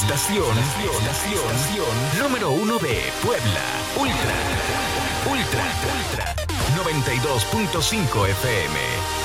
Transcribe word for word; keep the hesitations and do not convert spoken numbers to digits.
estación, estación, estación número uno de Puebla. Ultra, Ultra, Ultra, noventa y dos punto cinco F M.